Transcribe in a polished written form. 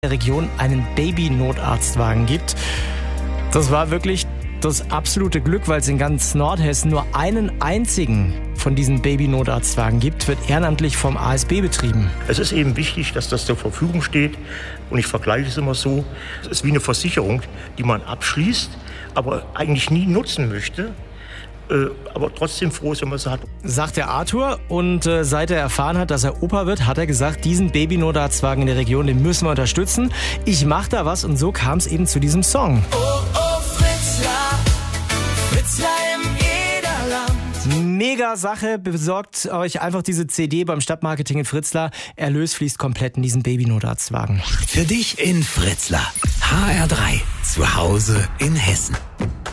der Region einen Baby-Notarztwagen gibt. Das war wirklich das absolute Glück, weil es in ganz Nordhessen nur einen einzigen von diesen Baby-Notarztwagen gibt, wird ehrenamtlich vom ASB betrieben. Es ist eben wichtig, dass das zur Verfügung steht. Und ich vergleiche es immer so, es ist wie eine Versicherung, die man abschließt, aber eigentlich nie nutzen möchte. Aber trotzdem froh ist, wenn man es hat. Sagt der Arthur, und seit er erfahren hat, dass er Opa wird, hat er gesagt, diesen Baby-Notarztwagen in der Region, den müssen wir unterstützen. Ich mach da was, und so kam es eben zu diesem Song. Oh, oh, Fritzler, Fritzler im Ederland. Mega Sache, besorgt euch einfach diese CD beim Stadtmarketing in Fritzlar. Erlös fließt komplett in diesen Baby-Notarztwagen. Für dich in Fritzlar. HR3, zu Hause in Hessen.